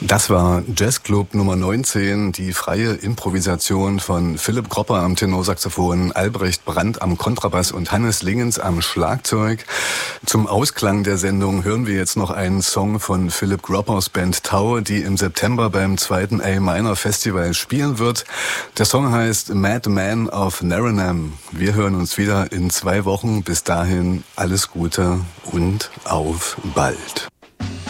Das war Jazzclub Nummer 19, die freie Improvisation von Philipp Gropper am Tenorsaxophon, Albrecht Brandt am Kontrabass und Hannes Lingens am Schlagzeug. Zum Ausklang der Sendung hören wir jetzt noch einen Song von Philipp Groppers Band Tau, die im September beim 2. A-Minor Festival spielen wird. Der Song heißt Mad Man of Naranam. Wir hören uns wieder in 2 Wochen. Bis dahin alles Gute und auf bald.